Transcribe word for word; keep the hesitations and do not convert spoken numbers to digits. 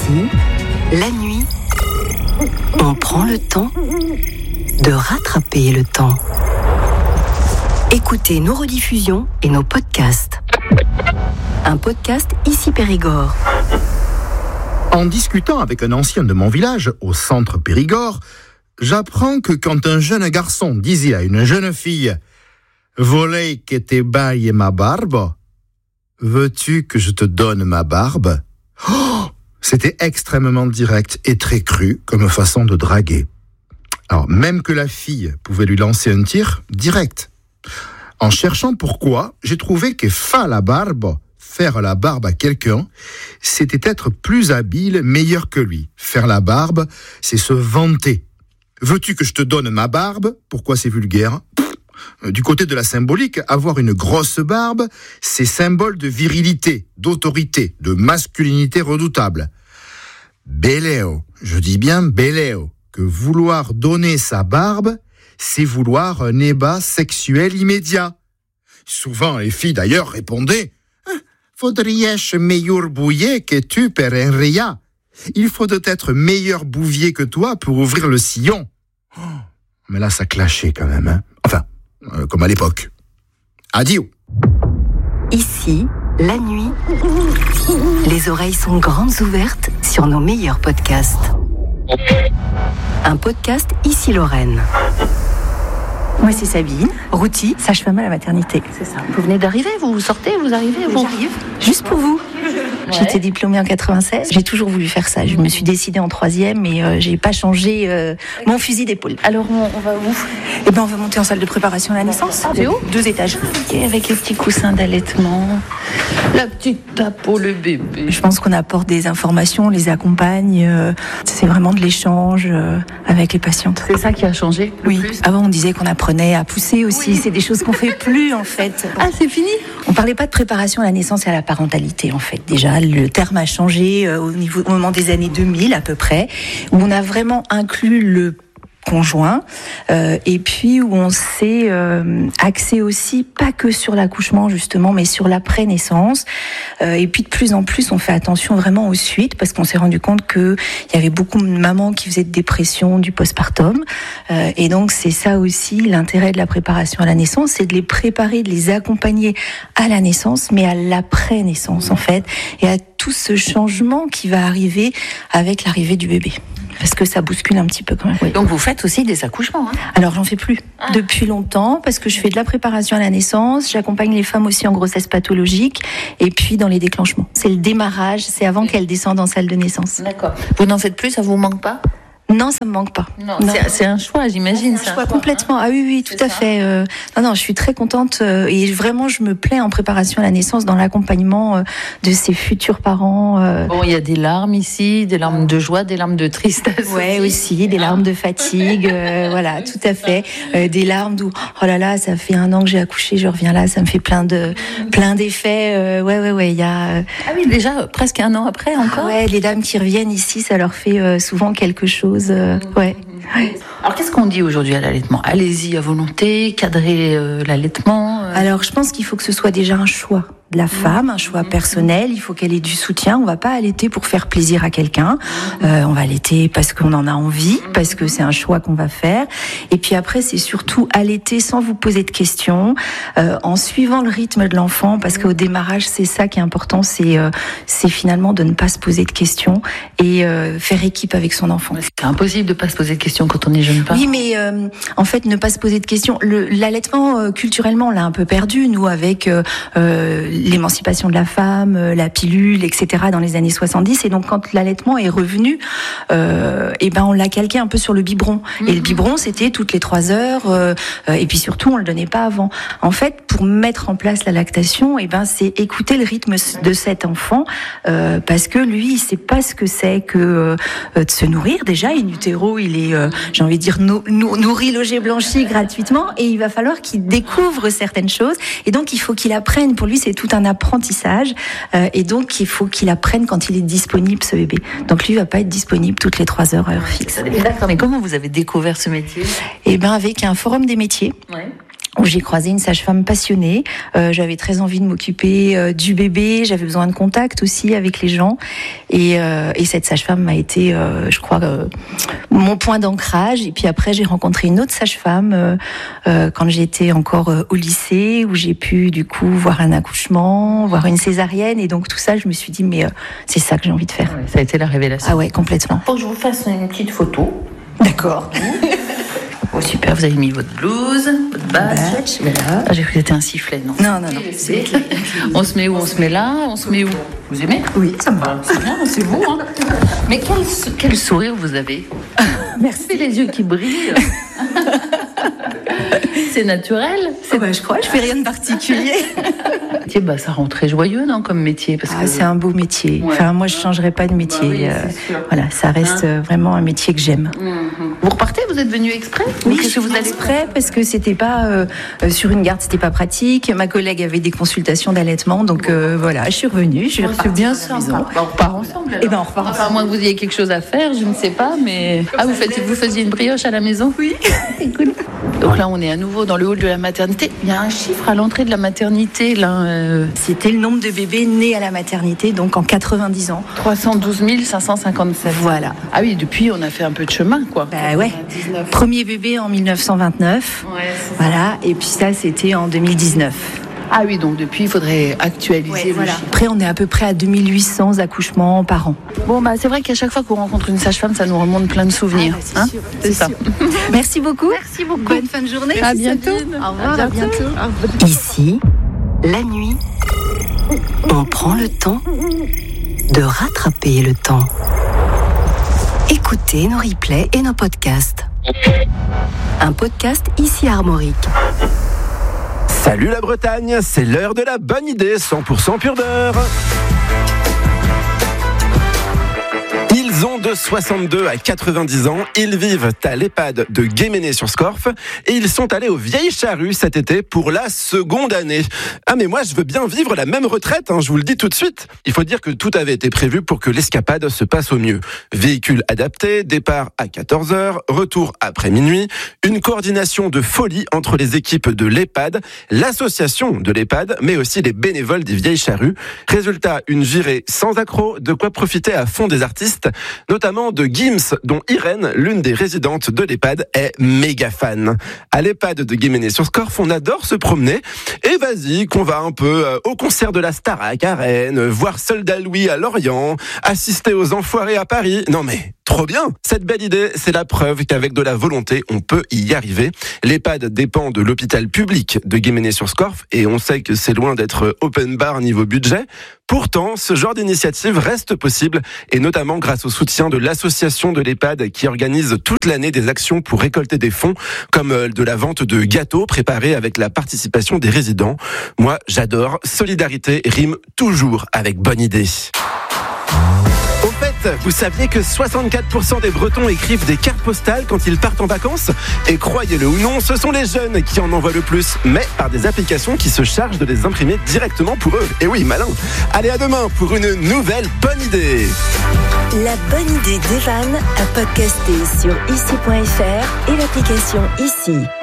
Ici, la nuit, on prend le temps de rattraper le temps. Écoutez nos rediffusions et nos podcasts. Un podcast Ici Périgord. En discutant avec un ancien de mon village, au centre Périgord, j'apprends que quand un jeune garçon disait à une jeune fille « Volei que te baille ma barbe » veux-tu que je te donne ma barbe ? Oh, c'était extrêmement direct et très cru comme façon de draguer. Alors, même que la fille pouvait lui lancer un tir direct. En cherchant pourquoi, j'ai trouvé que fa la barbe, faire la barbe à quelqu'un, c'était être plus habile, meilleur que lui. Faire la barbe, c'est se vanter. Veux-tu que je te donne ma barbe ? Pourquoi c'est vulgaire ? Du côté de la symbolique, avoir une grosse barbe, c'est symbole de virilité, d'autorité, de masculinité redoutable. Beléo, je dis bien beléo, que vouloir donner sa barbe, c'est vouloir un ébat sexuel immédiat. Souvent, les filles d'ailleurs répondaient « Faudrièche meilleur bouillet que tu per un ria. Il faut être meilleur bouvier que toi pour ouvrir le sillon. Oh, » Mais là, ça clashait quand même, hein. Enfin, euh, comme à l'époque. Adieu. Ici, la nuit, les oreilles sont grandes ouvertes sur nos meilleurs podcasts. Un podcast Ici Lorraine. Moi, c'est Sabine, Routy, sage-femme à la maternité. C'est ça. Vous venez d'arriver, vous, vous sortez, vous arrivez, vous. J'arrive, juste pour vous. Ouais. J'étais diplômée en quatre-vingt-seize. J'ai toujours voulu faire ça. Je me suis décidée en troisième, mais euh, j'ai pas changé euh, mon fusil d'épaule. Alors, on, on va où ? Eh ben, on va monter en salle de préparation à la naissance. Ah, c'est où ? Deux étages. Okay, avec les petits coussins d'allaitement, la petite tape pour le bébé. Je pense qu'on apporte des informations, on les accompagne. Euh, c'est vraiment de l'échange euh, avec les patientes. C'est ça qui a changé le oui. plus ? Avant, on disait qu'on apprenait à pousser aussi. Oui. C'est des choses qu'on fait plus, en fait. Ah, c'est fini ? On parlait pas de préparation à la naissance et à la parentalité, en fait. Déjà, le terme a changé euh, au niveau, au moment des années deux mille à peu près, où on a vraiment inclus le conjoint euh, et puis où on s'est euh, axé aussi pas que sur l'accouchement justement mais sur l'après-naissance euh, et puis de plus en plus on fait attention vraiment aux suites parce qu'on s'est rendu compte que il y avait beaucoup de mamans qui faisaient de dépression du postpartum euh, et donc c'est ça aussi l'intérêt de la préparation à la naissance, c'est de les préparer, de les accompagner à la naissance mais à l'après-naissance en fait et à tout ce changement qui va arriver avec l'arrivée du bébé. Parce que ça bouscule un petit peu quand même. Oui. Donc vous faites aussi des accouchements, hein ? Alors j'en fais plus ah. depuis longtemps parce que je fais de la préparation à la naissance, j'accompagne les femmes aussi en grossesse pathologique et puis dans les déclenchements. C'est le démarrage, c'est avant qu'elles descendent en salle de naissance. D'accord. Vous n'en faites plus, ça vous manque pas ? Non, ça me manque pas. Non, non. C'est, c'est un choix, j'imagine. C'est un, c'est un choix, choix complètement. Hein. Ah oui, oui, tout c'est à ça. fait. Euh, non, non, je suis très contente euh, et vraiment, je me plais en préparation à la naissance dans l'accompagnement euh, de ces futurs parents. Euh... Bon, il y a des larmes ici, des larmes de joie, des larmes de tristesse. Ouais, aussi, aussi des larmes de fatigue. Euh, voilà, tout à fait. Euh, des larmes d'où, oh là là, ça fait un an que j'ai accouché, je reviens là, ça me fait plein de, plein d'effets. Euh, ouais, ouais, ouais. Il y a. Euh... Ah oui, déjà presque un an après encore. Ah ouais, les dames qui reviennent ici, ça leur fait euh, souvent quelque chose. Euh, ouais. Alors qu'est-ce qu'on dit aujourd'hui à l'allaitement ? Allez-y à volonté, cadrer euh, l'allaitement. Euh... Alors je pense qu'il faut que ce soit déjà un choix de la femme, un choix personnel. Il faut qu'elle ait du soutien. On va pas allaiter pour faire plaisir à quelqu'un. Euh, on va allaiter parce qu'on en a envie, parce que c'est un choix qu'on va faire. Et puis après, c'est surtout allaiter sans vous poser de questions, euh, en suivant le rythme de l'enfant, parce qu'au démarrage, c'est ça qui est important. C'est, euh, c'est finalement de ne pas se poser de questions et euh, faire équipe avec son enfant. C'est impossible de pas se poser de questions quand on est jeune parent. Oui, mais euh, en fait, ne pas se poser de questions. Le, l'allaitement, euh, culturellement, on l'a un peu perdu, nous, avec euh, euh, l'émancipation de la femme, euh, la pilule, et cetera dans les années soixante-dix. Et donc, quand l'allaitement est revenu, euh, et ben, on l'a calqué un peu sur le biberon. Mm-hmm. Et le biberon, c'était toutes les trois heures. Euh, et puis surtout, on le donnait pas avant. En fait, pour mettre en place la lactation, et ben, c'est écouter le rythme de cet enfant, euh, parce que lui, il sait pas ce que c'est que euh, de se nourrir. Déjà, in utero, il est, euh, j'ai envie de dire, nou, nou, nourri, logé, blanchi gratuitement. Et il va falloir qu'il découvre certaines choses. Et donc, il faut qu'il apprenne. Pour lui, c'est tout un apprentissage. Euh, et donc, il faut qu'il apprenne quand il est disponible, ce bébé. Donc, lui, il va pas être disponible toutes les trois heures à heure fixe. D'accord, mais comment vous avez découvert ce métier ? Eh ben, avec un forum des métiers. Ouais. où j'ai croisé une sage-femme passionnée. Euh, j'avais très envie de m'occuper euh, du bébé, j'avais besoin de contact aussi avec les gens. Et, euh, et cette sage-femme m'a été, euh, je crois, euh, mon point d'ancrage. Et puis après, j'ai rencontré une autre sage-femme euh, euh, quand j'étais encore euh, au lycée, où j'ai pu du coup voir un accouchement, voir une césarienne. Et donc tout ça, je me suis dit, mais euh, c'est ça que j'ai envie de faire. Ouais, ça a été la révélation. Ah ouais, complètement. Faut que je vous fasse une petite photo. D'accord. Oh super, vous avez mis votre blouse, votre badge. Voilà. Ah, j'ai cru que c'était un sifflet, non? Non, non, non. C'est... On se met où? On se met là? On se met où? Vous aimez? Oui, ça me va. C'est bien, c'est beau, hein. Mais quel, quel sourire vous avez. Merci, les yeux qui brillent. C'est naturel. C'est... Bah, je crois, je fais rien de particulier. Métier, bah, ça rend très joyeux, non, comme métier, parce ah, que... c'est un beau métier. Ouais. Enfin, moi, je changerais pas de métier. Bah oui, euh, voilà, ça reste hein vraiment un métier que j'aime. Mmh. Vous repartez? Vous êtes venu exprès? Oui, qu'est-ce que vous allez exprès parce que c'était pas euh, sur une garde, c'était pas pratique. Ma collègue avait des consultations d'allaitement, donc euh, voilà, je suis revenue. Je suis oh, c'est bien ça. Bah, on repart ensemble. Alors. Et ben on repart. Enfin, à moins que vous ayez quelque chose à faire, je ne sais pas, mais ah, vous faites, vous faisiez une brioche à la maison? Oui. Cool. Donc là, on est à nouveau dans le hall de la maternité. Il y a un chiffre à l'entrée de la maternité, là. Euh... C'était le nombre de bébés nés à la maternité, donc en quatre-vingt-dix ans. trois cent douze mille cinq cent cinquante-sept. Voilà. Ah oui, depuis, on a fait un peu de chemin, quoi. Bah ouais. Premier bébé en mille neuf cent vingt-neuf. Ouais, voilà. Et puis ça, c'était en deux mille dix-neuf. Ah oui, donc depuis, il faudrait actualiser ouais, le voilà. chiffre. Après, on est à peu près à deux mille huit cents accouchements par an. Bon, bah, c'est vrai qu'à chaque fois qu'on rencontre une sage-femme, ça nous remonte plein de souvenirs. Ah, bah, c'est hein sûr, c'est, c'est ça. Merci beaucoup. Merci beaucoup. Bonne fin de journée. À bientôt. Au revoir, à bientôt. À bientôt. Ici, la nuit, on prend le temps de rattraper le temps. Écoutez nos replays et nos podcasts. Un podcast ici Armorique. Salut la Bretagne, c'est l'heure de la bonne idée, cent pour cent pur beurre. Ils ont de soixante-deux à quatre-vingt-dix ans, ils vivent à l'EHPAD de Guéménée-sur-Scorff et ils sont allés aux Vieilles Charrues cet été pour la seconde année. Ah mais moi je veux bien vivre la même retraite, hein, je vous le dis tout de suite. Il faut dire que tout avait été prévu pour que l'escapade se passe au mieux. Véhicule adapté, départ à quatorze heures, retour après minuit, une coordination de folie entre les équipes de l'EHPAD, l'association de l'EHPAD, mais aussi les bénévoles des Vieilles Charrues. Résultat, une virée sans accroc, de quoi profiter à fond des artistes, notamment de Gims, dont Irène, l'une des résidentes de l'EHPAD, est méga fan. À l'EHPAD de Guéménée-sur-Scorff, on adore se promener. Et vas-y, qu'on va un peu au concert de la Starac à Rennes, voir Soldat Louis à Lorient, assister aux Enfoirés à Paris. Non mais... trop bien! Cette belle idée, c'est la preuve qu'avec de la volonté, on peut y arriver. L'EHPAD dépend de l'hôpital public de Guéménée-sur-Scorff et on sait que c'est loin d'être open bar niveau budget. Pourtant, ce genre d'initiative reste possible et notamment grâce au soutien de l'association de l'EHPAD qui organise toute l'année des actions pour récolter des fonds comme de la vente de gâteaux préparés avec la participation des résidents. Moi, j'adore. Solidarité rime toujours avec bonne idée. Au fait, vous saviez que soixante-quatre pour cent des Bretons écrivent des cartes postales quand ils partent en vacances? Et croyez-le ou non, ce sont les jeunes qui en envoient le plus, mais par des applications qui se chargent de les imprimer directement pour eux. Et oui, malin. Allez, à demain pour une nouvelle bonne idée. La bonne idée d'Evan à podcaster sur ici point f r et l'application Ici.